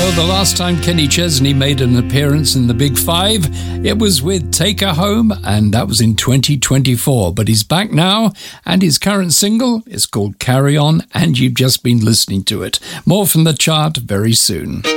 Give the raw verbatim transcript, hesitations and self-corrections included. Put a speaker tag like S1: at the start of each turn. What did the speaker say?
S1: know the last time Kenny Chesney made an appearance in the Big Five, it was with Take Her Home, and that was in twenty twenty-four. But he's back now, and his current single is called Carry On, and you've just been listening to it. More from the chart very soon.